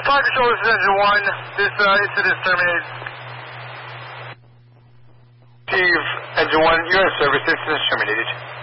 Fire Control, this is Engine 1. This incident is terminated. Steve, Engine 1, you're in service. Incident is terminated.